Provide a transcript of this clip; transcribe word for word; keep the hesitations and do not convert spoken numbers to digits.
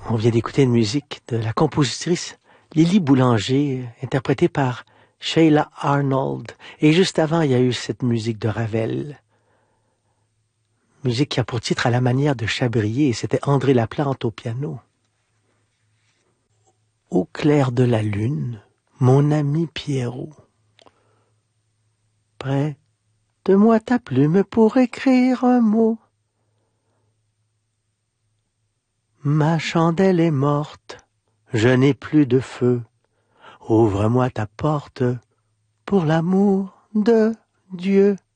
On vient d'écouter une musique de la compositrice Lily Boulanger, interprétée par Sheila Arnold. Et juste avant, il y a eu cette musique de Ravel. Musique qui a pour titre À la manière de Chabrier, et c'était André Laplante au piano. Au clair de la lune, mon ami Pierrot, prête-moi ta plume pour écrire un mot. Ma chandelle est morte, je n'ai plus de feu. Ouvre-moi ta porte, pour l'amour de Dieu.